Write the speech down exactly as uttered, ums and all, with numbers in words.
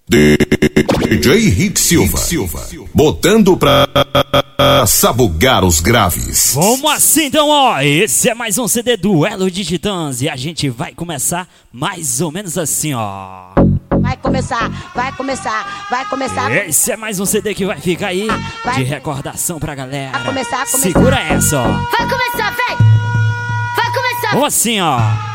D J Rick Silva, Silva, botando pra sabugar os graves. Vamos assim então, ó. Esse é mais um C D Duelo de Titãs e a gente vai começar mais ou menos assim, ó. Vai começar, vai começar, vai começar. Esse é mais um C D que vai ficar aí vai. de recordação pra galera. Vai começar, começar. Segura essa, ó. Vai começar, vem. Vai começar. Vamos assim, ó.